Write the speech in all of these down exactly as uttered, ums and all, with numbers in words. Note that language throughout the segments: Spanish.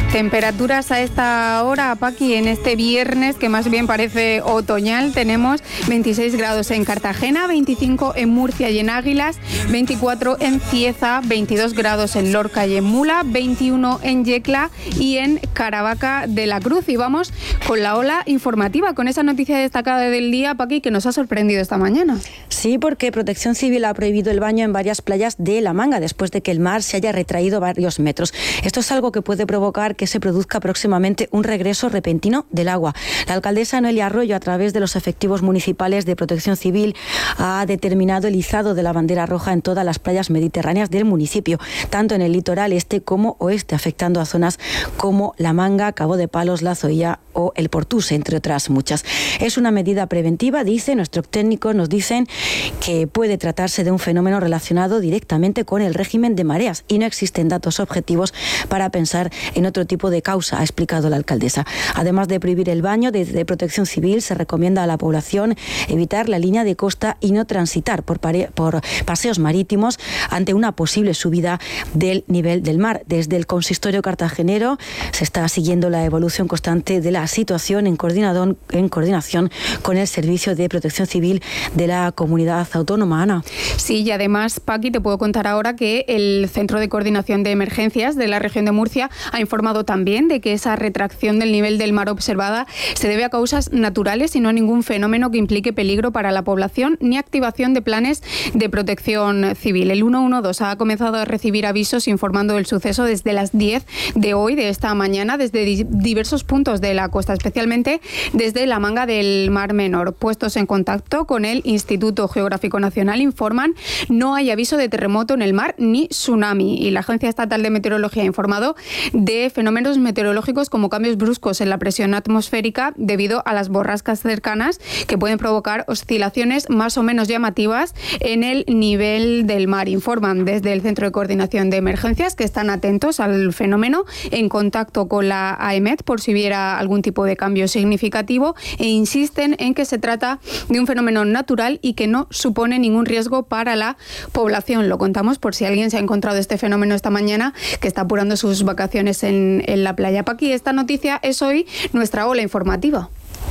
Temperaturas a esta hora, Paqui, en este viernes, que más bien parece otoñal, tenemos veintiséis grados en Cartagena, veinticinco en Murcia y en Águilas, veinticuatro en Cieza, veintidós grados en Lorca y en Mula, veintiuno en Yecla y en Caravaca de la Cruz. Y vamos con la ola informativa, con esa noticia destacada del día, Paqui, que nos ha sorprendido esta mañana. Sí, porque Protección Civil ha prohibido el baño en varias playas de La Manga después de que el mar se haya retraído varios metros. Esto es algo que puede provocar que se produzca próximamente un regreso repentino del agua. La alcaldesa Noelia Arroyo, a través de los efectivos municipales de Protección Civil, ha determinado el izado de la bandera roja en todas las playas mediterráneas del municipio, tanto en el litoral este como oeste, afectando a zonas como La Manga, Cabo de Palos, La Zoía o El Portús, entre otras muchas. Es una medida preventiva, dice, nuestros técnicos nos dicen que puede tratarse de un fenómeno relacionado directamente con el régimen de mareas y no existen datos objetivos para pensar en otro tipo de causa, ha explicado la alcaldesa. Además de prohibir el baño, desde Protección Civil se recomienda a la población evitar la línea de costa y no transitar por, pare- por paseos marítimos ante una posible subida del nivel del mar. Desde el consistorio cartagenero se está siguiendo la evolución constante de la situación en, coordinador, en coordinación con el Servicio de Protección Civil de la Comunidad Autónoma. Ana. Sí, y además, Paqui, te puedo contar ahora que el Centro de Coordinación de Emergencias de la región de Murcia ha informado también de que esa retracción del nivel del mar observada se debe a causas naturales y no a ningún fenómeno que implique peligro para la población ni activación de planes de protección civil. El ciento doce ha comenzado a recibir avisos informando del suceso desde las diez de hoy, de esta mañana, desde di- diversos puntos de la costa, especialmente desde La Manga del Mar Menor. Puestos en contacto con el Instituto Geográfico Nacional, informan no hay aviso de terremoto en el mar ni tsunami, y la Agencia Estatal de Meteorología ha informado de fenómenos meteorológicos como cambios bruscos en la presión atmosférica debido a las borrascas cercanas que pueden provocar oscilaciones más o menos llamativas en el nivel del mar. Informan desde el Centro de Coordinación de Emergencias que están atentos al fenómeno, en contacto con la A E M E T por si hubiera algún tipo de cambio significativo, e insisten en que se trata de un fenómeno natural y que no supone ningún riesgo para la población. Lo contamos por si alguien se ha encontrado este fenómeno esta mañana, que está apurando sus vacaciones en, en la playa. Paqui, esta noticia es hoy nuestra ola informativa.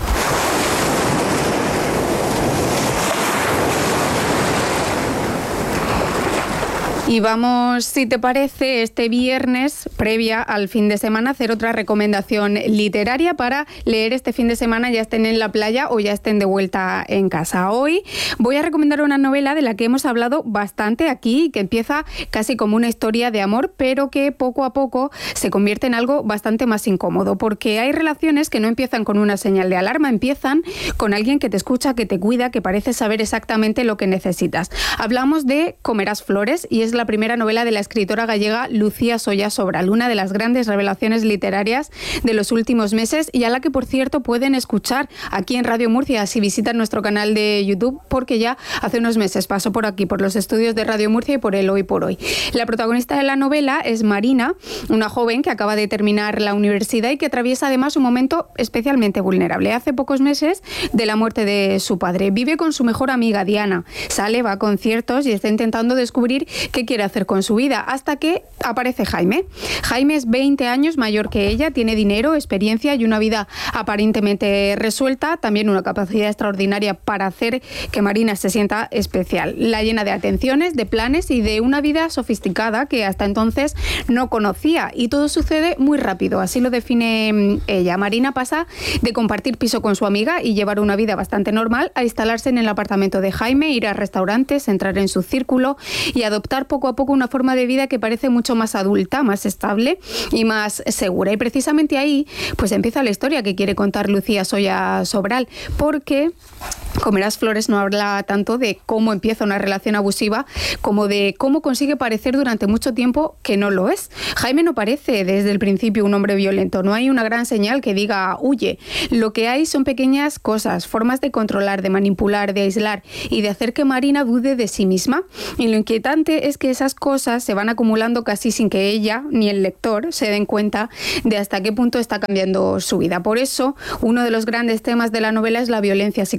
Y vamos, si te parece, este viernes, previa al fin de semana, hacer otra recomendación literaria para leer este fin de semana, ya estén en la playa o ya estén de vuelta en casa. Hoy voy a recomendar una novela de la que hemos hablado bastante aquí, que empieza casi como una historia de amor, pero que poco a poco se convierte en algo bastante más incómodo, porque hay relaciones que no empiezan con una señal de alarma, empiezan con alguien que te escucha, que te cuida, que parece saber exactamente lo que necesitas. Hablamos de Comerás flores, y es la primera novela de la escritora gallega Lucía Solla Sobral, una de las grandes revelaciones literarias de los últimos meses, y a la que, por cierto, pueden escuchar aquí en Radio Murcia si visitan nuestro canal de YouTube, porque ya hace unos meses pasó por aquí, por los estudios de Radio Murcia y por el Hoy por Hoy. La protagonista de la novela es Marina, una joven que acaba de terminar la universidad y que atraviesa además un momento especialmente vulnerable. Hace pocos meses de la muerte de su padre. Vive con su mejor amiga Diana, sale, va a conciertos y está intentando descubrir qué quiere hacer con su vida, hasta que aparece Jaime. Jaime es veinte años mayor que ella, tiene dinero, experiencia y una vida aparentemente resuelta, también una capacidad extraordinaria para hacer que Marina se sienta especial. La llena de atenciones, de planes y de una vida sofisticada que hasta entonces no conocía, y todo sucede muy rápido, así lo define ella. Marina pasa de compartir piso con su amiga y llevar una vida bastante normal a instalarse en el apartamento de Jaime, ir a restaurantes, entrar en su círculo y adoptar poco a poco una forma de vida que parece mucho más adulta, más estable y más segura. Y precisamente ahí pues empieza la historia que quiere contar Lucía Solla Sobral, porque Comerás flores no habla tanto de cómo empieza una relación abusiva como de cómo consigue parecer durante mucho tiempo que no lo es. Jaime no parece desde el principio un hombre violento, no hay una gran señal que diga huye. Lo que hay son pequeñas cosas, formas de controlar, de manipular, de aislar y de hacer que Marina dude de sí misma. Y lo inquietante es que esas cosas se van acumulando casi sin que ella ni el lector se den cuenta de hasta qué punto está cambiando su vida. Por eso, uno de los grandes temas de la novela es la violencia psicológica.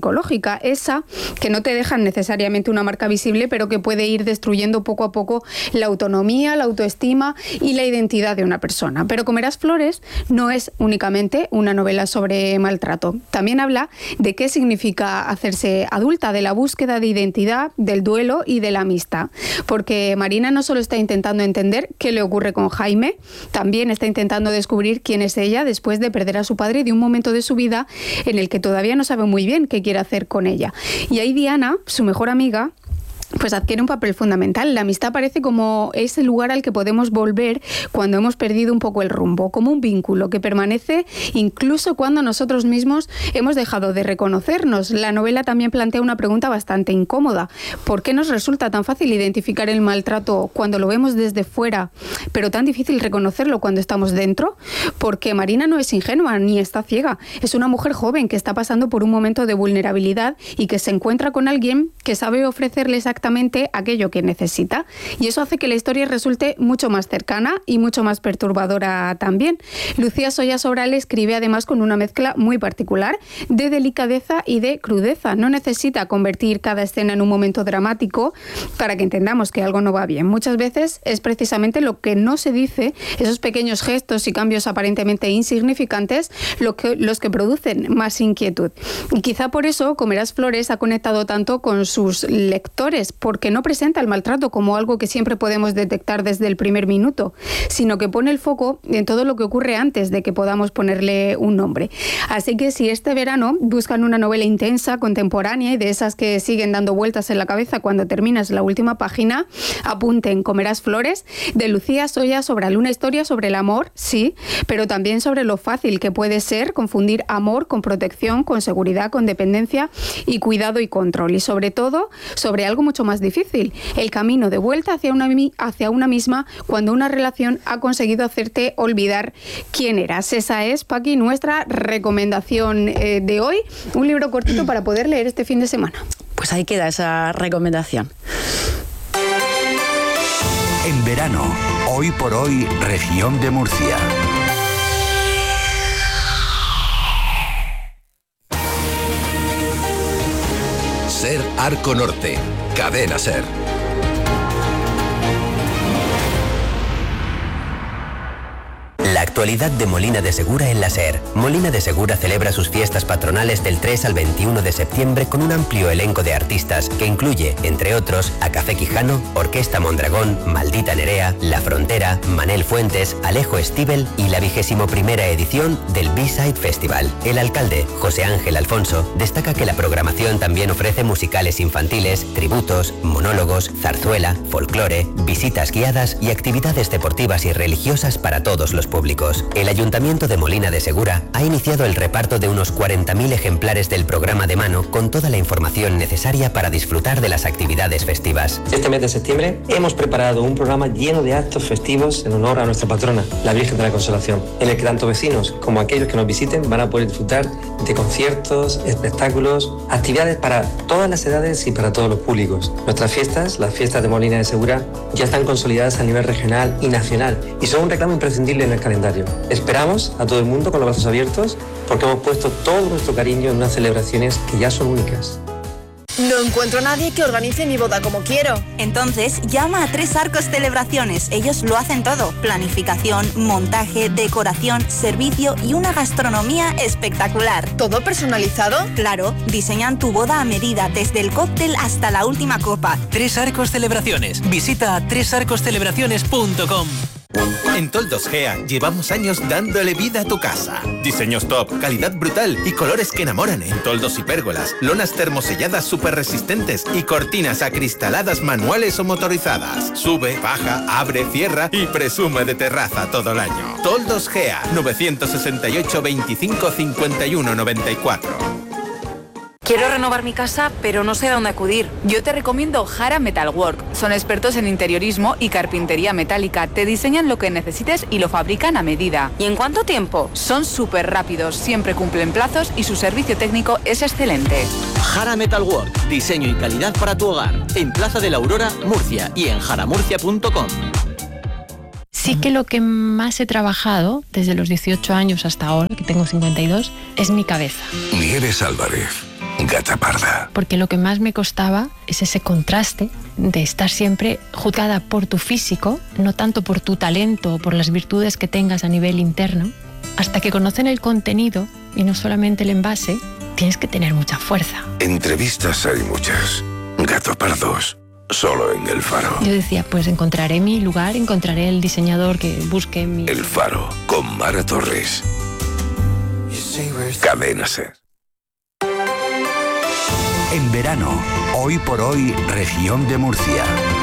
significa esa que no te dejan necesariamente una marca visible, pero que puede ir destruyendo poco a poco la autonomía, la autoestima y la identidad de una persona. Pero Comerás flores no es únicamente una novela sobre maltrato. También habla de qué significa hacerse adulta, de la búsqueda de identidad, del duelo y de la amistad. Porque Marina no solo está intentando entender qué le ocurre con Jaime, también está intentando descubrir quién es ella después de perder a su padre y de un momento de su vida en el que todavía no sabe muy bien qué quiere hacer con ella. Y ahí Diana, su mejor amiga, pues adquiere un papel fundamental. La amistad parece como ese lugar al que podemos volver cuando hemos perdido un poco el rumbo, como un vínculo que permanece incluso cuando nosotros mismos hemos dejado de reconocernos. La novela también plantea una pregunta bastante incómoda. ¿Por qué nos resulta tan fácil identificar el maltrato cuando lo vemos desde fuera, pero tan difícil reconocerlo cuando estamos dentro? Porque Marina no es ingenua ni está ciega. Es una mujer joven que está pasando por un momento de vulnerabilidad y que se encuentra con alguien que sabe ofrecerle esa exactamente aquello que necesita, y eso hace que la historia resulte mucho más cercana y mucho más perturbadora también. Lucía Soya Sobral escribe además con una mezcla muy particular de delicadeza y de crudeza. No necesita convertir cada escena en un momento dramático para que entendamos que algo no va bien. Muchas veces es precisamente lo que no se dice, esos pequeños gestos y cambios aparentemente insignificantes, lo que, los que producen más inquietud. Y quizá por eso Comerás flores ha conectado tanto con sus lectores, porque no presenta el maltrato como algo que siempre podemos detectar desde el primer minuto, sino que pone el foco en todo lo que ocurre antes de que podamos ponerle un nombre. Así que si este verano buscan una novela intensa, contemporánea y de esas que siguen dando vueltas en la cabeza cuando terminas la última página, apunten Comerás flores, de Lucía Soya Sobral. Una historia sobre el amor, sí, pero también sobre lo fácil que puede ser confundir amor con protección, con seguridad, con dependencia y cuidado y control. Y sobre todo, sobre algo mucho más difícil, el camino de vuelta hacia una, hacia una misma cuando una relación ha conseguido hacerte olvidar quién eras. Esa es, Paqui, nuestra recomendación eh, de hoy. Un libro cortito para poder leer este fin de semana. Pues ahí queda esa recomendación. En verano, hoy por hoy, región de Murcia. Ser Arco Norte, Cadena Ser. La actualidad de Molina de Segura en la SER. Molina de Segura celebra sus fiestas patronales del tres al veintiuno de septiembre con un amplio elenco de artistas que incluye, entre otros, a Café Quijano, Orquesta Mondragón, Maldita Nerea, La Frontera, Manel Fuentes, Alejo Stivel y la vigésimo primera edición del B-Side Festival. El alcalde, José Ángel Alfonso, destaca que la programación también ofrece musicales infantiles, tributos, monólogos, zarzuela, folclore, visitas guiadas y actividades deportivas y religiosas para todos los públicos. El Ayuntamiento de Molina de Segura ha iniciado el reparto de unos cuarenta mil ejemplares del programa de mano con toda la información necesaria para disfrutar de las actividades festivas. Este mes de septiembre hemos preparado un programa lleno de actos festivos en honor a nuestra patrona, la Virgen de la Consolación, en el que tanto vecinos como aquellos que nos visiten van a poder disfrutar de conciertos, espectáculos, actividades para todas las edades y para todos los públicos. Nuestras fiestas, las fiestas de Molina de Segura, ya están consolidadas a nivel regional y nacional y son un reclamo imprescindible en el calendario. Esperamos a todo el mundo con los brazos abiertos porque hemos puesto todo nuestro cariño en unas celebraciones que ya son únicas. No encuentro a nadie que organice mi boda como quiero. Entonces, llama a Tres Arcos Celebraciones. Ellos lo hacen todo. Planificación, montaje, decoración, servicio y una gastronomía espectacular. ¿Todo personalizado? Claro, diseñan tu boda a medida, desde el cóctel hasta la última copa. Tres Arcos Celebraciones. Visita tres arcos celebraciones punto com. En Toldos Gea llevamos años dándole vida a tu casa. Diseños top, calidad brutal y colores que enamoran en toldos y pérgolas, lonas termoselladas súper resistentes y cortinas acristaladas manuales o motorizadas. Sube, baja, abre, cierra y presume de terraza todo el año. Toldos Gea, novecientos sesenta y ocho, veinticinco, cincuenta y uno, noventa y cuatro. Quiero renovar mi casa, pero no sé a dónde acudir. Yo te recomiendo Jara Metalwork. Son expertos en interiorismo y carpintería metálica. Te diseñan lo que necesites y lo fabrican a medida. ¿Y en cuánto tiempo? Son súper rápidos, siempre cumplen plazos y su servicio técnico es excelente. Jara Metalwork. Diseño y calidad para tu hogar. En Plaza de la Aurora, Murcia y en jara murcia punto com. Sí que lo que más he trabajado desde los dieciocho años hasta ahora, que tengo cincuenta y dos, es mi cabeza. Nieves Álvarez. Gata parda. Porque lo que más me costaba es ese contraste de estar siempre juzgada por tu físico, no tanto por tu talento o por las virtudes que tengas a nivel interno. Hasta que conocen el contenido y no solamente el envase, tienes que tener mucha fuerza. Entrevistas hay muchas. Gato Pardos, solo en El Faro. Yo decía, pues encontraré mi lugar, encontraré el diseñador que busque mi... El Faro, con Mara Torres. Cadena Ser. En verano, hoy por hoy, región de Murcia.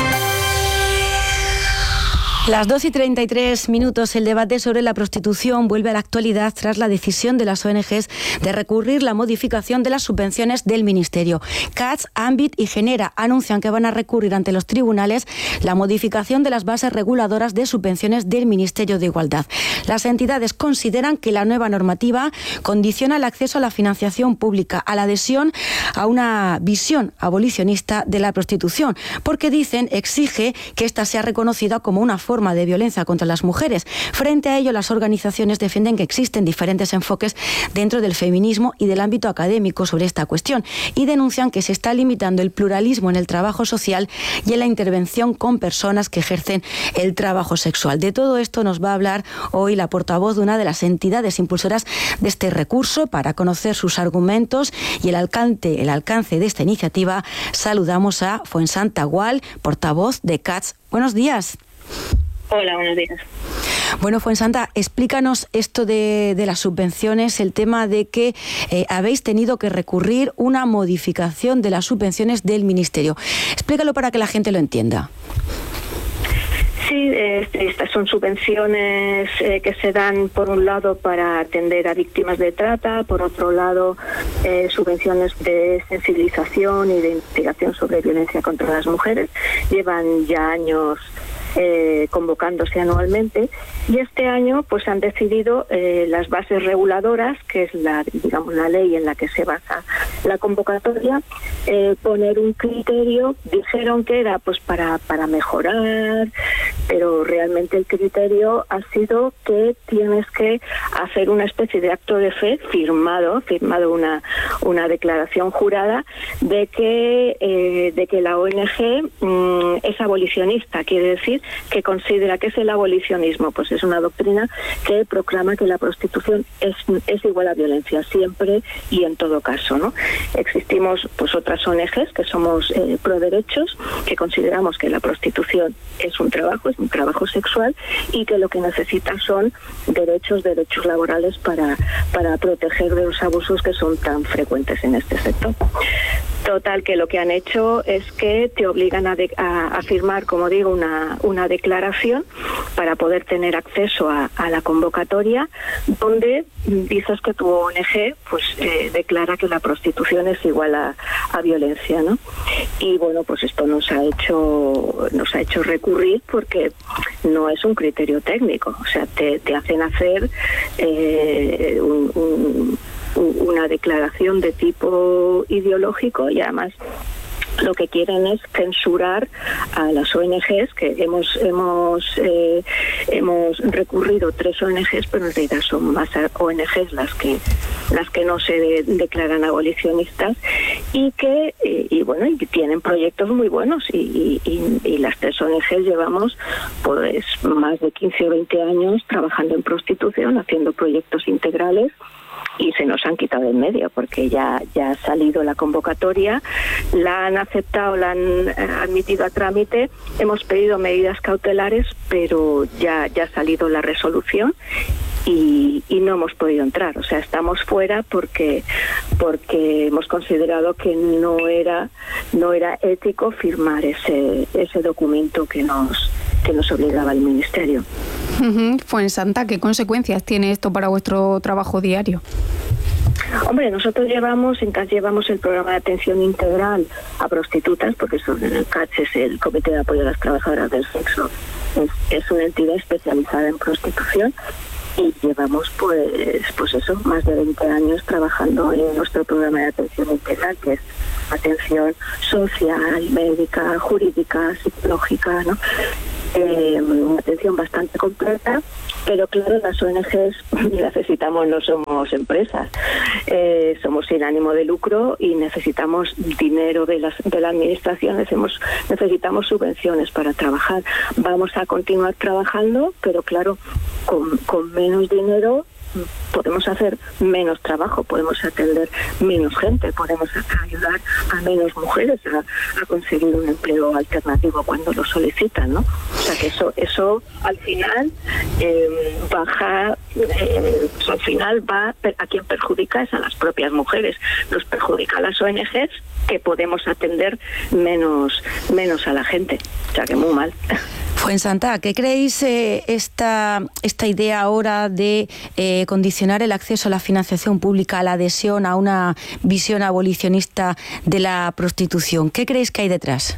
Las dos y treinta y tres minutos, el debate sobre la prostitución vuelve a la actualidad tras la decisión de las O N Ges de recurrir la modificación de las subvenciones del Ministerio. Catch, Ambit y Genera anuncian que van a recurrir ante los tribunales la modificación de las bases reguladoras de subvenciones del Ministerio de Igualdad. Las entidades consideran que la nueva normativa condiciona el acceso a la financiación pública, a la adhesión a una visión abolicionista de la prostitución, porque dicen exige que ésta sea reconocida como una forma de violencia contra las mujeres. Frente a ello, las organizaciones defienden que existen diferentes enfoques dentro del feminismo y del ámbito académico sobre esta cuestión y denuncian que se está limitando el pluralismo en el trabajo social y en la intervención con personas que ejercen el trabajo sexual. De todo esto nos va a hablar hoy la portavoz de una de las entidades impulsoras de este recurso. Para conocer sus argumentos y el alcance, el alcance de esta iniciativa, saludamos a Fuensanta Gual, portavoz de Catch. Buenos días. Hola, buenos días. Bueno, Fuensanta, explícanos esto de, de las subvenciones, el tema de que eh, habéis tenido que recurrir una modificación de las subvenciones del Ministerio. Explícalo para que la gente lo entienda. Sí, eh, estas son subvenciones eh, que se dan, por un lado, para atender a víctimas de trata, por otro lado, eh, subvenciones de sensibilización y de investigación sobre violencia contra las mujeres. Llevan ya años Eh, convocándose anualmente, y este año pues han decidido eh, las bases reguladoras, que es la digamos la ley en la que se basa la convocatoria, eh, poner un criterio. Dijeron que era pues para para mejorar, pero realmente el criterio ha sido que tienes que hacer una especie de acto de fe firmado, firmado una una declaración jurada de que eh, de que la O N G mmm, es abolicionista, quiere decir que considera que es el abolicionismo, pues es una doctrina que proclama que la prostitución es, es igual a violencia siempre y en todo caso, ¿no? Existimos pues otras O N Ges que somos eh, pro derechos, que consideramos que la prostitución es un trabajo, es un trabajo sexual, y que lo que necesita son derechos, derechos laborales para, para proteger de los abusos que son tan frecuentes en este sector. Total, que lo que han hecho es que te obligan a, de, a, a firmar, como digo, una, una declaración para poder tener acceso a, a la convocatoria, donde dices que tu O N G pues eh, declara que la prostitución es igual a, a violencia, ¿no? Y bueno, pues esto nos ha hecho nos ha hecho recurrir porque no es un criterio técnico, o sea, te, te hacen hacer eh, un, un una declaración de tipo ideológico, y además lo que quieren es censurar a las O N Ges, que hemos hemos eh, hemos recurrido tres O N Ges, pero en realidad son más O N Ges las que las que no se de, declaran abolicionistas, y que eh, y bueno y tienen proyectos muy buenos, y, y, y las tres O N Ges llevamos pues más de quince o veinte años trabajando en prostitución, haciendo proyectos integrales, y se nos han quitado en medio porque ya ya ha salido la convocatoria, la han aceptado, la han eh, admitido a trámite, hemos pedido medidas cautelares, pero ya ya ha salido la resolución y, y no hemos podido entrar, o sea, estamos fuera porque porque hemos considerado que no era no era ético firmar ese ese documento que nos que nos obligaba el Ministerio. Uh-huh. Fuensanta, ¿qué consecuencias tiene esto para vuestro trabajo diario? Hombre, nosotros llevamos, en C A T llevamos el programa de atención integral a prostitutas, porque eso, el C A T es el Comité de Apoyo a las Trabajadoras del Sexo, es, es una entidad especializada en prostitución, y llevamos pues pues eso, más de veinte años trabajando en nuestro programa de atención integral, que es atención social, médica, jurídica, psicológica, ¿no? Eh, una atención bastante completa, Pero claro, las O N Ges necesitamos, no somos empresas, eh, somos sin ánimo de lucro y necesitamos dinero de, las, de la administración, necesitamos, necesitamos subvenciones para trabajar. Vamos a continuar trabajando, pero claro, con, con menos dinero podemos hacer menos trabajo, podemos atender menos gente, podemos ayudar a menos mujeres a, a conseguir un empleo alternativo cuando lo solicitan, ¿no? O sea que eso, eso al final eh, baja, eh, al final va a quien perjudica es a las propias mujeres, nos perjudica a las O N Ges que podemos atender menos, menos a la gente, o sea que muy mal. Fuensanta, ¿qué creéis eh, esta, esta idea ahora de eh, condicionar el acceso a la financiación pública a la adhesión a una visión abolicionista de la prostitución? ¿Qué creéis que hay detrás?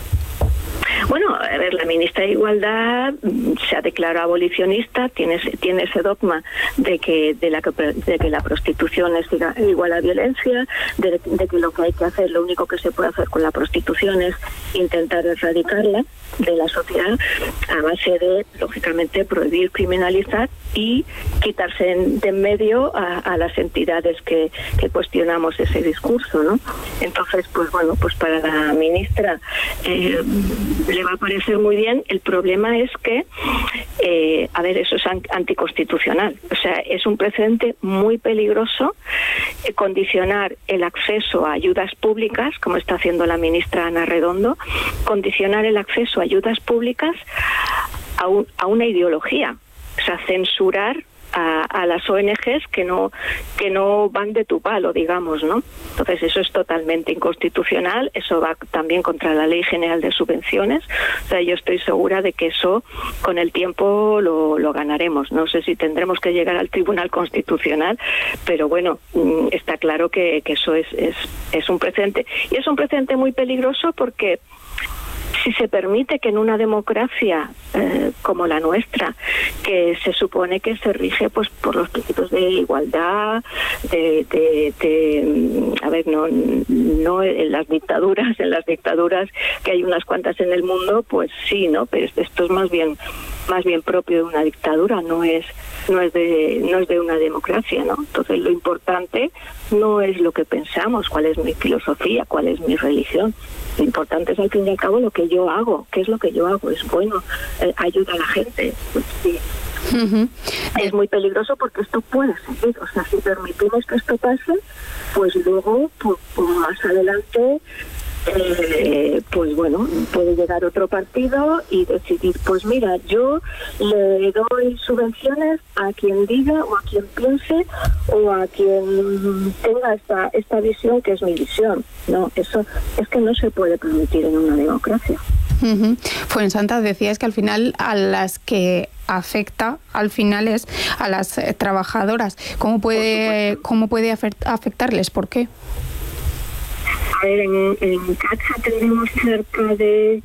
Bueno, a ver, la ministra de Igualdad se ha declarado abolicionista, tiene, tiene ese dogma de que, de, la, de que la prostitución es igual a violencia, de, de que lo que hay que hacer, lo único que se puede hacer con la prostitución es intentar erradicarla de la sociedad a base de, lógicamente, prohibir, criminalizar y quitarse en, de en medio a, a las entidades que, que cuestionamos ese discurso, ¿no? Entonces, pues bueno, pues para la ministra eh, le va a parecer muy bien. El problema es que, eh, a ver, eso es anticonstitucional. O sea, es un precedente muy peligroso eh, condicionar el acceso a ayudas públicas, como está haciendo la ministra Ana Redondo, condicionar el acceso a ayudas públicas a, un, a una ideología. O sea, censurar a, a las O N Ges que no que no van de tu palo, digamos, ¿no? Entonces eso es totalmente inconstitucional, eso va también contra la Ley General de Subvenciones. O sea, yo estoy segura de que eso con el tiempo lo, lo ganaremos. No sé si tendremos que llegar al Tribunal Constitucional, pero bueno, está claro que, que eso es, es, es un precedente. Y es un precedente muy peligroso porque si se permite que en una democracia eh, como la nuestra, que se supone que se rige pues por los principios de igualdad, de, de, de a ver, no, no en las dictaduras, en las dictaduras que hay unas cuantas en el mundo, pues sí, ¿no? Pero esto es más bien más bien propio de una dictadura, no es no es de no es de una democracia, ¿no? Entonces lo importante no es lo que pensamos, cuál es mi filosofía, cuál es mi religión. Lo importante es al fin y al cabo lo que yo hago. ¿Qué es lo que yo hago? ¿Es bueno? Eh, ¿Ayuda a la gente? Pues sí. Uh-huh. Es muy peligroso porque esto puede seguir. O sea, si permitimos que esto pase, pues luego, pues, pues más adelante, eh, pues bueno, puede llegar otro partido y decidir, pues mira, yo le doy subvenciones a quien diga o a quien piense o a quien tenga esta esta visión que es mi visión. No, eso es que no se puede permitir en una democracia. Uh-huh. Fuensanta, decías que al final a las que afecta al final es a las eh, trabajadoras. ¿Cómo puede cómo puede afectarles? ¿Por qué? A ver, en, en Cacha tenemos cerca de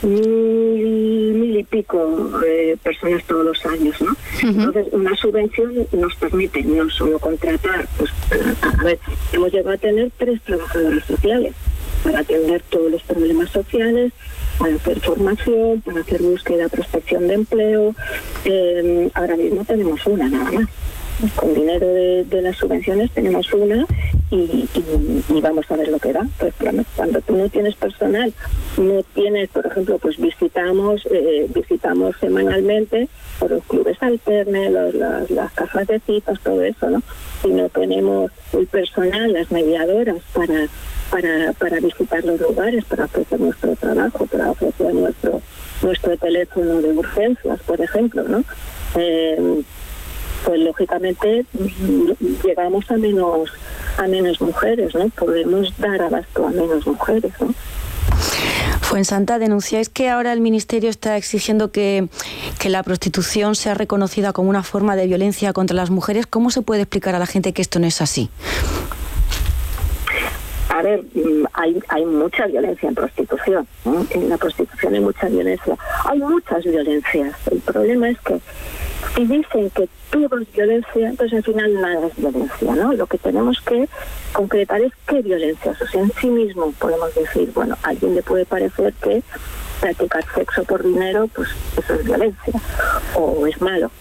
mil, mil y pico eh, personas todos los años, ¿no? Uh-huh. Entonces, una subvención nos permite no solo contratar, pues, a ver, hemos llegado a tener tres trabajadoras sociales para atender todos los problemas sociales, para hacer formación, para hacer búsqueda, prospección de empleo. Eh, ahora mismo tenemos una nada más. Con dinero de, de las subvenciones tenemos una y, y, y vamos a ver lo que da. Pues cuando tú no tienes personal, no tienes, por ejemplo, pues visitamos eh, visitamos semanalmente por los clubes alternos, los, las, las cajas de citas, todo eso, ¿no? Si no tenemos el personal, las mediadoras para para para visitar los lugares, para ofrecer nuestro trabajo, para ofrecer nuestro nuestro teléfono de urgencias, por ejemplo, ¿no? Eh, pues lógicamente llegamos a menos a menos mujeres, ¿no? Podemos dar abasto a menos mujeres, ¿no? Fuensanta, denunciáis que ahora el Ministerio está exigiendo que, que la prostitución sea reconocida como una forma de violencia contra las mujeres. ¿Cómo se puede explicar a la gente que esto no es así? A ver, hay hay mucha violencia en prostitución, ¿no? En la prostitución hay mucha violencia. Hay muchas violencias. El problema es que si dicen que todo es violencia, entonces al final nada es violencia, ¿no? Lo que tenemos que concretar es qué violencia. O sea, en sí mismo podemos decir, bueno, a alguien le puede parecer que practicar sexo por dinero, pues eso es violencia, o es malo.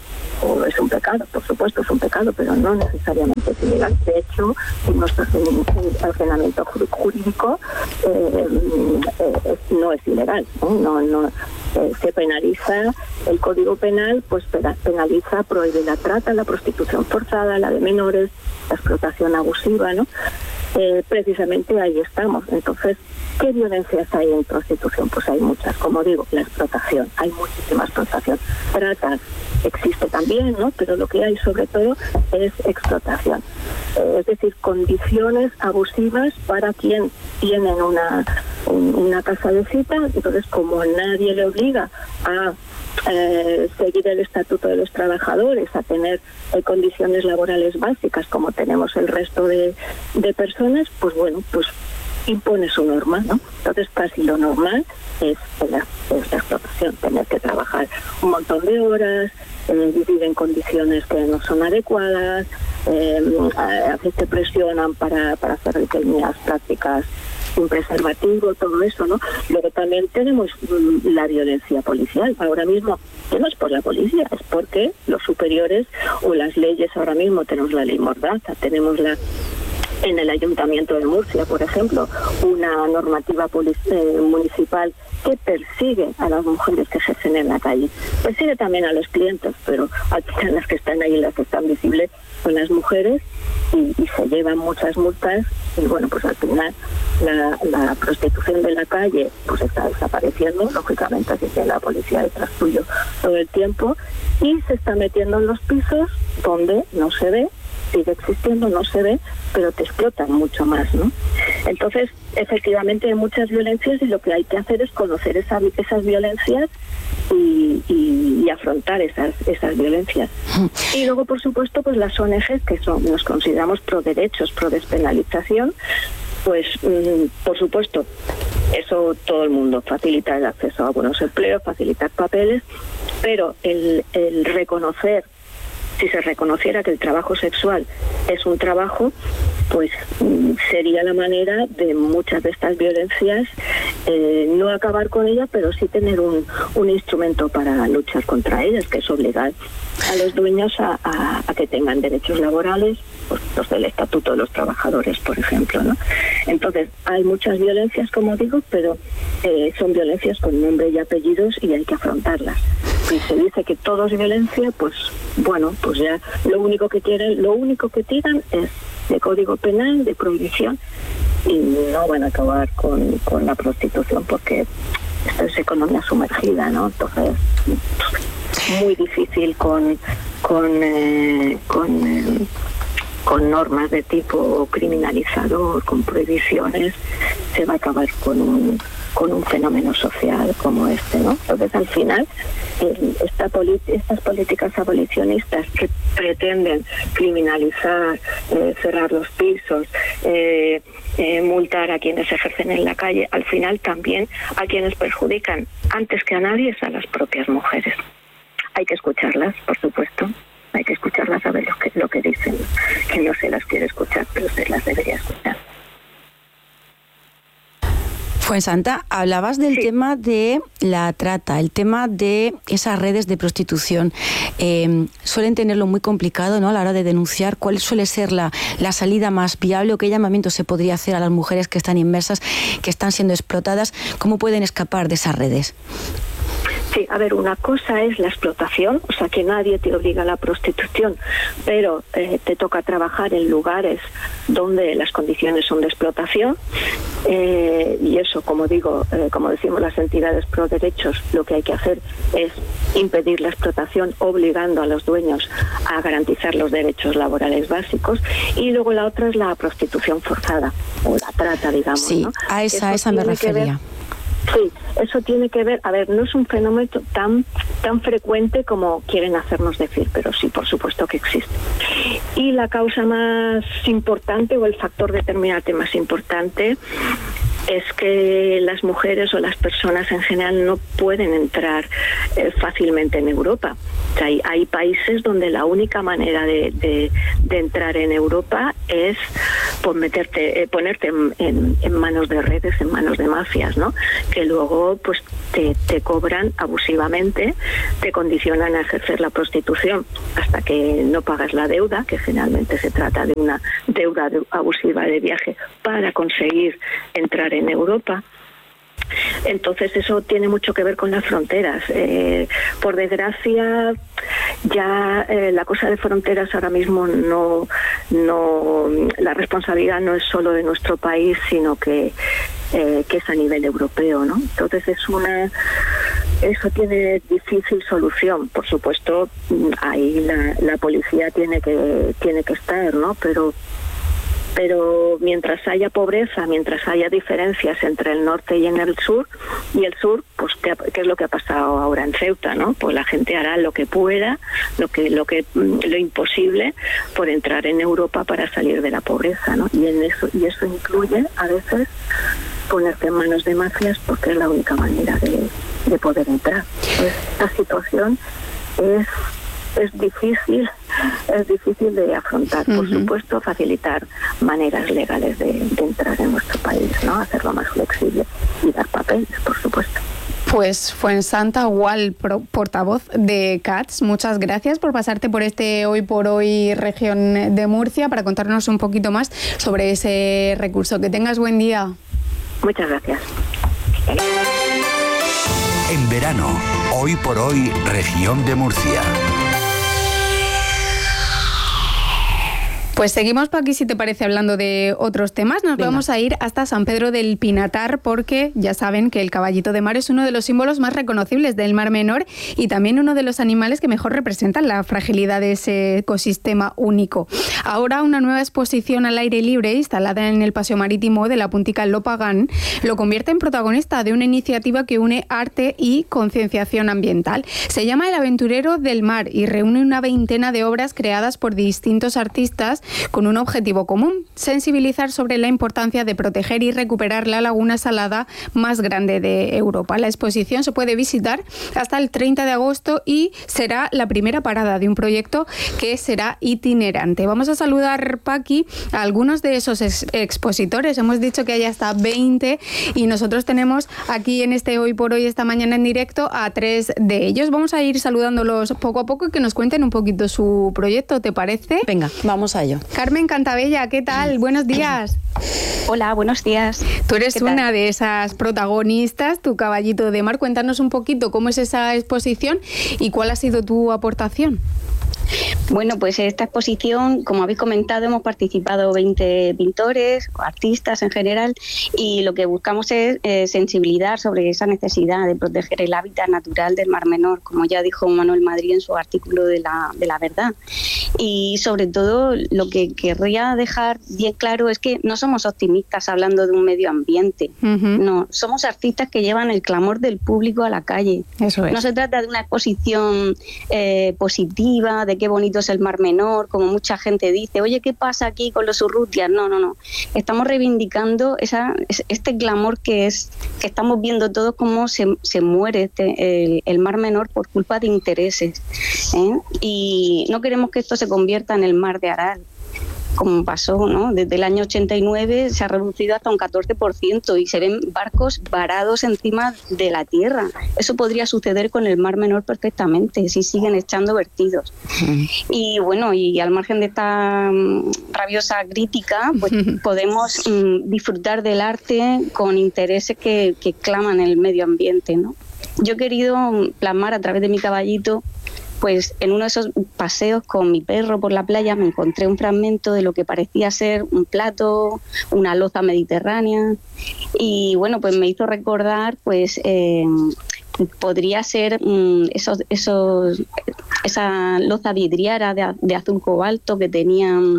o es un pecado, por supuesto es un pecado, pero no necesariamente es ilegal. De hecho, en nuestro ordenamiento jurídico eh, eh, no es ilegal, ¿no? no, no eh, se penaliza, el Código Penal pues penaliza, prohíbe la trata, la prostitución forzada, la de menores, la explotación abusiva, ¿no? Eh, precisamente ahí estamos. Entonces, ¿qué violencias hay en prostitución? Pues hay muchas, como digo, la explotación, hay muchísima explotación. Trata existe también, ¿no? Pero lo que hay sobre todo es explotación. Eh, es decir, condiciones abusivas para quien tienen una, un, una casa de cita. Entonces, como nadie le obliga a Eh, seguir el Estatuto de los Trabajadores, a tener eh, condiciones laborales básicas como tenemos el resto de, de personas, pues bueno, pues impone su norma, ¿no? Entonces casi lo normal es la, es la explotación, tener que trabajar un montón de horas, eh, vivir en condiciones que no son adecuadas, eh, a, a veces te presionan para, para hacer determinadas prácticas sin preservativo, todo eso, ¿no? Luego también tenemos mm, la violencia policial. Ahora mismo, que no es por la policía, es porque los superiores o las leyes, ahora mismo tenemos la ley Mordaza, tenemos la en el Ayuntamiento de Murcia, por ejemplo, una normativa eh, municipal que persigue a las mujeres que ejercen en la calle. Persigue también a los clientes, pero al final las que están ahí, las que están visibles, son las mujeres y, y se llevan muchas multas y bueno, pues al final la, la prostitución de la calle pues está desapareciendo, lógicamente, así que la policía detrás tuyo todo el tiempo, y se está metiendo en los pisos donde no se ve, sigue existiendo, no se ve, pero te explotan mucho más, ¿no? Entonces, efectivamente hay muchas violencias y lo que hay que hacer es conocer esa, esas violencias y, y, y afrontar esas esas violencias. Y luego, por supuesto, pues las O N Ges, que son, nos consideramos pro derechos, pro despenalización, pues mmm, por supuesto, eso todo el mundo, facilitar el acceso a buenos empleos, facilitar papeles, pero el, el reconocer, si se reconociera que el trabajo sexual es un trabajo, pues sería la manera de muchas de estas violencias eh, no acabar con ellas, pero sí tener un, un instrumento para luchar contra ellas, que es obligar a los dueños a, a, a que tengan derechos laborales, pues los del Estatuto de los Trabajadores, por ejemplo, ¿no? Entonces, hay muchas violencias, como digo, pero eh, son violencias con nombre y apellidos y hay que afrontarlas. Si se dice que todo es violencia, pues bueno, pues ya lo único que quieren, lo único que tiran es de Código Penal, de prohibición, y no van a acabar con, con la prostitución porque esto es economía sumergida, ¿no? Entonces, muy difícil con con eh, con eh, con normas de tipo criminalizador, con prohibiciones, se va a acabar con un con un fenómeno social como este, ¿no? Entonces, al final, el, esta poli- estas políticas abolicionistas que pretenden criminalizar, eh, cerrar los pisos, eh, eh, multar a quienes ejercen en la calle, al final también a quienes perjudican antes que a nadie es a las propias mujeres. Hay que escucharlas, por supuesto. Hay que escucharlas a ver lo que, lo que dicen, que no se las quiere escuchar, pero se las debería escuchar. Fuensanta, hablabas del sí. tema de la trata, el tema de esas redes de prostitución. Eh, suelen tenerlo muy complicado, ¿no?, a la hora de denunciar. ¿Cuál suele ser la, la salida más viable o qué llamamiento se podría hacer a las mujeres que están inmersas, que están siendo explotadas? ¿Cómo pueden escapar de esas redes? Sí, a ver, una cosa es la explotación, o sea, que nadie te obliga a la prostitución, pero eh, te toca trabajar en lugares donde las condiciones son de explotación, eh, y eso, como digo, eh, como decimos las entidades pro derechos, lo que hay que hacer es impedir la explotación, obligando a los dueños a garantizar los derechos laborales básicos, y luego la otra es la prostitución forzada, o la trata, digamos. Sí, ¿no? a esa, a esa me refería. Sí, eso tiene que ver, a ver, no es un fenómeno tan tan frecuente como quieren hacernos decir, pero sí, por supuesto que existe. Y la causa más importante o el factor determinante más importante es que las mujeres o las personas en general no pueden entrar eh, fácilmente en Europa. O sea, hay, hay países donde la única manera de, de, de entrar en Europa es por meterte, eh, ponerte en, en, en manos de redes, en manos de mafias, ¿no? Que luego pues te, te cobran abusivamente, te condicionan a ejercer la prostitución hasta que no pagas la deuda, que generalmente se trata de una deuda abusiva de viaje para conseguir entrar en Europa. Entonces eso tiene mucho que ver con las fronteras. Eh, por desgracia, ya eh, la cosa de fronteras ahora mismo no, no, la responsabilidad no es solo de nuestro país, sino que, eh, que es a nivel europeo, ¿no? Entonces es una, eso tiene difícil solución. Por supuesto, ahí la, la policía tiene que, tiene que estar, ¿no? Pero pero mientras haya pobreza, mientras haya diferencias entre el norte y en el sur, y el sur, pues ¿qué, qué es lo que ha pasado ahora en Ceuta, ¿no? Pues la gente hará lo que pueda, lo que lo que lo imposible por entrar en Europa para salir de la pobreza, ¿no? Y en eso y eso incluye a veces ponerte en manos de mafias, porque es la única manera de, de poder entrar. Pues esta situación es es difícil, es difícil de afrontar. Por uh-huh. supuesto, facilitar maneras legales de, de entrar en nuestro país, ¿no? Hacerlo más flexible y dar papeles, por supuesto. Pues Fuensanta Gual, portavoz de C A T S, muchas gracias por pasarte por este Hoy por Hoy región de Murcia para contarnos un poquito más sobre ese recurso. Que tengas buen día. Muchas gracias. En verano, Hoy por Hoy región de Murcia. Pues seguimos por aquí, si te parece, hablando de otros temas. Nos Venga. vamos a ir hasta San Pedro del Pinatar, porque ya saben que el caballito de mar es uno de los símbolos más reconocibles del Mar Menor y también uno de los animales que mejor representan la fragilidad de ese ecosistema único. Ahora una nueva exposición al aire libre instalada en el Paseo Marítimo de la Puntica Lopagán lo convierte en protagonista de una iniciativa que une arte y concienciación ambiental. Se llama El Aventurero del Mar y reúne una veintena de obras creadas por distintos artistas con un objetivo común: sensibilizar sobre la importancia de proteger y recuperar la laguna salada más grande de Europa. La exposición se puede visitar hasta el treinta de agosto y será la primera parada de un proyecto que será itinerante. Vamos a saludar, Paqui, a algunos de esos ex- expositores. Hemos dicho que hay hasta veinte y nosotros tenemos aquí en este Hoy por Hoy, esta mañana en directo, a tres de ellos. Vamos a ir saludándolos poco a poco y que nos cuenten un poquito su proyecto, ¿te parece? Venga, vamos a ello. Carmen Cantabella, ¿qué tal? Buenos días. Hola, buenos días. Tú eres una de esas protagonistas, tu caballito de mar. Cuéntanos un poquito cómo es esa exposición y cuál ha sido tu aportación. Bueno, pues esta exposición, como habéis comentado, hemos participado veinte pintores, artistas en general, y lo que buscamos es eh, sensibilizar sobre esa necesidad de proteger el hábitat natural del Mar Menor, como ya dijo Manuel Madrid en su artículo de la, de la verdad. Y sobre todo lo que querría dejar bien claro es que no somos optimistas hablando de un medio ambiente, uh-huh. no, somos artistas que llevan el clamor del público a la calle. Eso es. No se trata de una exposición eh, positiva, de qué bonito es el Mar Menor, como mucha gente dice, oye, ¿qué pasa aquí con los urrutias? No, no, no. Estamos reivindicando esa, este clamor que es que estamos viendo todos cómo se, se muere este, el, el Mar Menor por culpa de intereses, ¿eh? Y no queremos que esto se convierta en el Mar de Aral, como pasó, ¿no? Desde el año ochenta y nueve se ha reducido hasta un catorce por ciento y se ven barcos varados encima de la tierra. Eso podría suceder con el Mar Menor perfectamente si siguen echando vertidos. Mm. Y bueno, y al margen de esta um, rabiosa crítica, pues podemos um, disfrutar del arte con intereses que, que claman el medio ambiente, ¿no? Yo he querido plasmar a través de mi caballito, pues en uno de esos paseos con mi perro por la playa me encontré un fragmento de lo que parecía ser un plato, una loza mediterránea, y bueno, pues me hizo recordar, pues eh, podría ser um, esos, esos, esa loza vidriera de, de azul cobalto que tenían,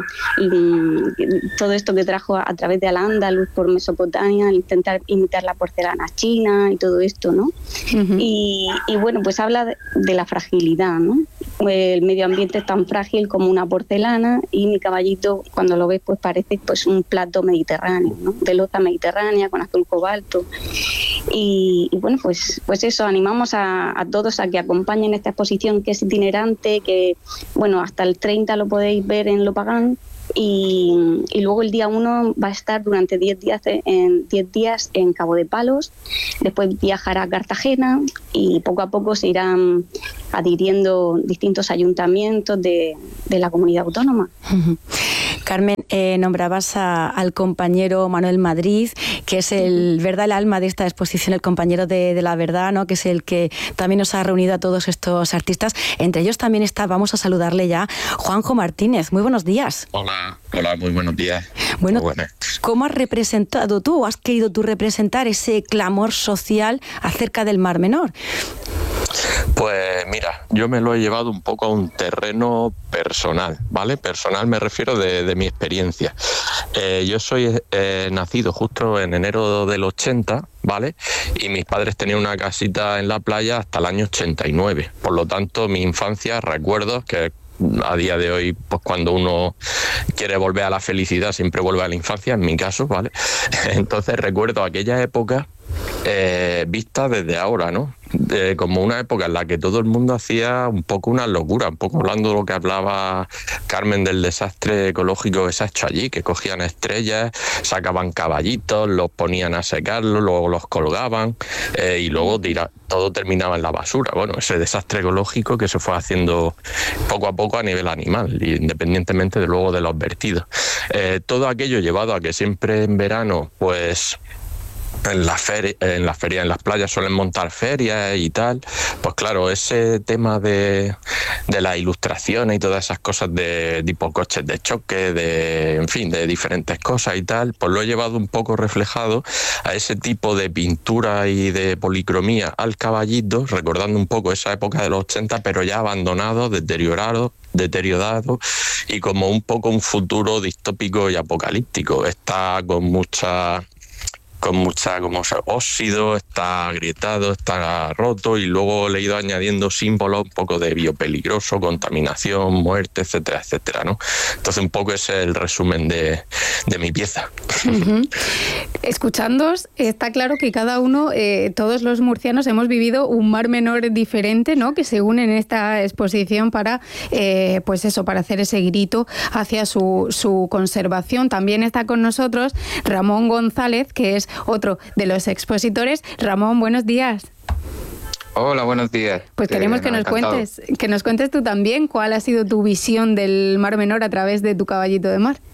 um, todo esto que trajo a, a través de Al-Ándalus por Mesopotamia, intentar imitar la porcelana china y todo esto, ¿no? Uh-huh. Y, y bueno, pues habla de, de la fragilidad, ¿no? El medio ambiente es tan frágil como una porcelana y mi caballito, cuando lo ves, pues parece pues un plato mediterráneo, ¿no? De loza mediterránea con azul cobalto. Y, y bueno, pues, pues eso, animamos a, a todos a que acompañen esta exposición que es itinerante, que bueno, hasta el treinta lo podéis ver en Lopagán, y, y luego el día uno va a estar durante diez días en, diez días en Cabo de Palos, después viajará a Cartagena y poco a poco se irán adhiriendo distintos ayuntamientos de, de la comunidad autónoma. Carmen, eh, nombrabas a, al compañero Manuel Madrid, que es el, ¿verdad?, el alma de esta exposición, el compañero de, de la verdad, ¿no?, que es el que también nos ha reunido a todos estos artistas. Entre ellos también está, vamos a saludarle ya, Juanjo Martínez. Muy buenos días. Hola, hola, muy buenos días. Bueno, muy buenas. ¿Cómo has representado tú, o has querido tú representar ese clamor social acerca del Mar Menor? Pues mira, yo me lo he llevado un poco a un terreno personal, ¿vale? Personal me refiero de, de mi experiencia. Eh, yo soy eh, nacido justo en enero del ochenta, ¿vale? Y mis padres tenían una casita en la playa hasta el año ochenta y nueve. Por lo tanto, mi infancia, recuerdos que a día de hoy, pues cuando uno quiere volver a la felicidad, siempre vuelve a la infancia, en mi caso, ¿vale? Entonces recuerdo aquella época eh, vista desde ahora, ¿no? Eh, como una época en la que todo el mundo hacía un poco una locura, un poco hablando de lo que hablaba Carmen del desastre ecológico que se ha hecho allí, que cogían estrellas, sacaban caballitos, los ponían a secarlos, luego los colgaban eh, y luego tira, todo terminaba en la basura. Bueno, ese desastre ecológico que se fue haciendo poco a poco a nivel animal, independientemente de luego de los vertidos. Eh, todo aquello llevado a que siempre en verano, pues en la feria, en las ferias, en las playas suelen montar ferias y tal, pues claro, ese tema de, de las ilustraciones y todas esas cosas de tipo coches de choque, de, en fin, de diferentes cosas y tal, pues lo he llevado un poco reflejado a ese tipo de pintura y de policromía al caballito, recordando un poco esa época de los ochenta, pero ya abandonado, deteriorado, deteriorado y como un poco un futuro distópico y apocalíptico. Está con mucha... con mucha como óxido, está agrietado, está roto y luego le he ido añadiendo símbolos un poco de biopeligroso, contaminación, muerte, etcétera, etcétera, ¿no? Entonces un poco ese es el resumen de, de mi pieza. Uh-huh. Escuchándoos, está claro que cada uno, eh, todos los murcianos hemos vivido un Mar Menor diferente, ¿no?, que se unen en esta exposición para, eh, pues eso, para hacer ese grito hacia su, su conservación. También está con nosotros Ramón González, que es otro de los expositores. Ramón, buenos días. Hola, buenos días. Pues queremos que nos cuentes, que nos cuentes tú también cuál ha sido tu visión del Mar Menor a través de tu caballito de mar.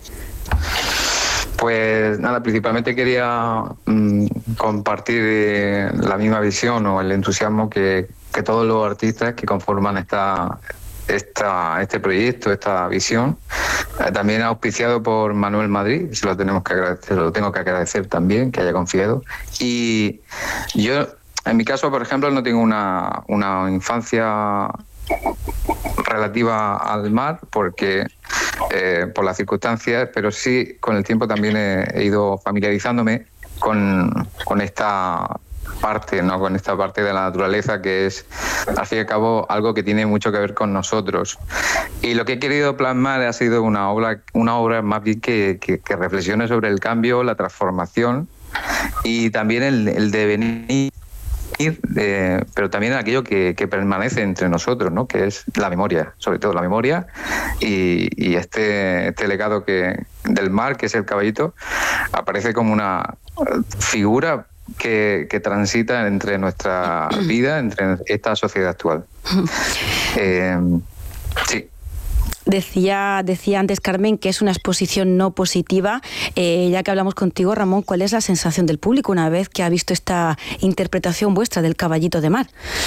Pues nada, principalmente quería mmm, compartir eh, la misma visión o el entusiasmo que, que todos los artistas que conforman esta Esta, este proyecto, esta visión, eh, también auspiciado por Manuel Madrid, se lo tenemos que agradecer, lo tengo que agradecer también, que haya confiado. Y yo, en mi caso, por ejemplo, no tengo una, una infancia relativa al mar, porque eh, por las circunstancias, pero sí con el tiempo también he, he ido familiarizándome con, con esta parte, ¿no?, con esta parte de la naturaleza que es, al fin y al cabo, algo que tiene mucho que ver con nosotros. Y lo que he querido plasmar ha sido una obra, una obra más bien que, que, que reflexione sobre el cambio, la transformación y también el, el devenir, eh, pero también aquello que, que permanece entre nosotros, ¿no?, que es la memoria, sobre todo la memoria y, y este, este legado que, del mar, que es el caballito, aparece como una figura Que, que transita entre nuestra vida, entre esta sociedad actual. Eh, sí. Decía, decía antes Carmen que es una exposición no positiva. Eh, ya que hablamos contigo, Ramón, ¿cuál es la sensación del público una vez que ha visto esta interpretación vuestra del caballito de mar?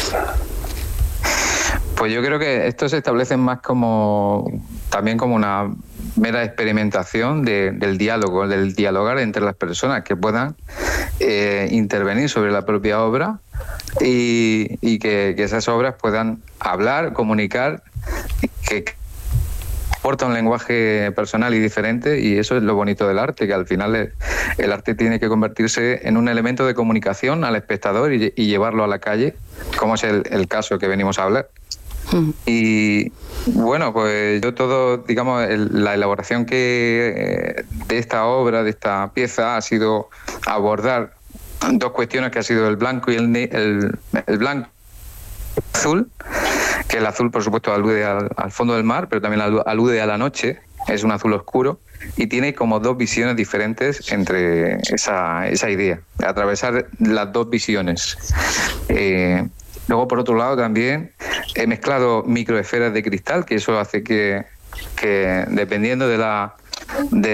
Pues yo creo que esto se establece más como también como una mera experimentación de, del diálogo, del dialogar entre las personas que puedan eh, intervenir sobre la propia obra y, y que, que esas obras puedan hablar, comunicar, que aporta un lenguaje personal y diferente, y eso es lo bonito del arte, que al final es, el arte tiene que convertirse en un elemento de comunicación al espectador y, y llevarlo a la calle, como es el, el caso que venimos a hablar. Y bueno, pues yo todo, digamos, el, la elaboración que de esta obra, de esta pieza, ha sido abordar dos cuestiones, que ha sido el blanco y el, el, el blanco azul, que el azul por supuesto alude al, al fondo del mar, pero también alude a la noche, es un azul oscuro y tiene como dos visiones diferentes entre esa, esa idea, de atravesar las dos visiones. Eh, luego, por otro lado, también he mezclado microesferas de cristal, que eso hace que, que dependiendo de la... De